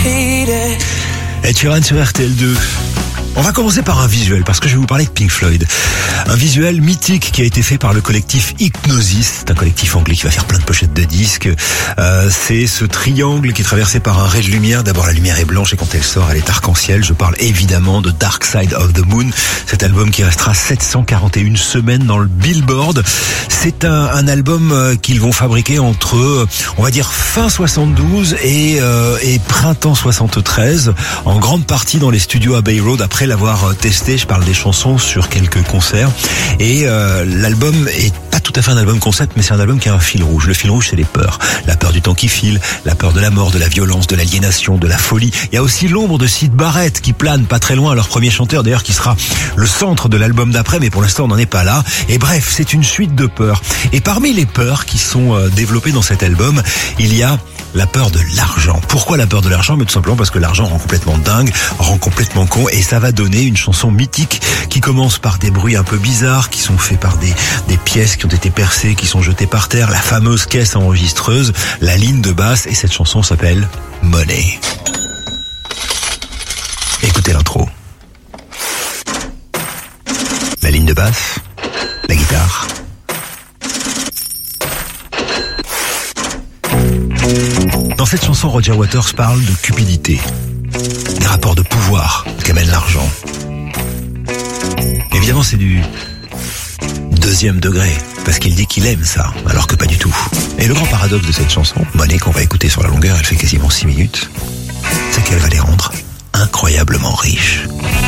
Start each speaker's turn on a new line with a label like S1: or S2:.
S1: Ed Sheeran sur RTL2. On va commencer par un visuel, parce que je vais vous parler de Pink Floyd. Un visuel mythique qui a été fait par le collectif Hypnosis. C'est un collectif anglais qui va faire plein de pochettes de disques. C'est ce triangle qui est traversé par un ray de lumière. D'abord, la lumière est blanche et quand elle sort, elle est arc-en-ciel. Je parle évidemment de Dark Side of the Moon. Cet album qui restera 741 semaines dans le Billboard. C'est un album qu'ils vont fabriquer entre, on va dire, fin 72 et printemps 73. En grande partie dans les studios Abbey Road. Après l'avoir testé, je parle des chansons sur quelques concerts. Et l'album est pas tout à fait un album concept, mais c'est un album qui a un fil rouge. Le fil rouge, c'est les peurs. La peur du temps qui file, la peur de la mort, de la violence, de l'aliénation, de la folie. Il y a aussi l'ombre de Syd Barrett qui plane pas très loin, leur premier chanteur d'ailleurs, qui sera le centre de l'album d'après, mais pour l'instant on n'en est pas là. Et bref, c'est une suite de peurs. Et parmi les peurs qui sont développées dans cet album, il y a la peur de l'argent. Pourquoi la peur de l'argent? Mais tout simplement parce que l'argent rend complètement dingue, rend complètement con, et ça va donner une chanson mythique qui commence par des bruits un peu bizarres, qui sont faits par des pièces qui ont été percées, qui sont jetées par terre, la fameuse caisse enregistreuse, la ligne de basse, et cette chanson s'appelle Money. Écoutez l'intro. La ligne de basse, la guitare. Dans cette chanson, Roger Waters parle de cupidité, des rapports de pouvoir qu'amène l'argent. Évidemment, c'est du deuxième degré, parce qu'il dit qu'il aime ça, alors que pas du tout. Et le grand paradoxe de cette chanson, Money, qu'on va écouter sur la longueur, elle fait quasiment 6 minutes, c'est qu'elle va les rendre incroyablement riches.